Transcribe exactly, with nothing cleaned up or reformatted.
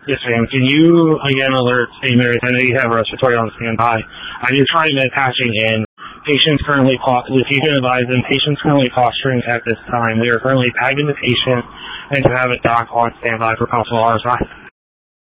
Yes, ma'am. Can you, again, alert Saint Mary's? I know you have a respiratory on standby. I need trying med patching in. Patients currently, if you can advise them, patients currently posturing at this time. We are currently tagging the patient and to have a doc on standby for possible R S I.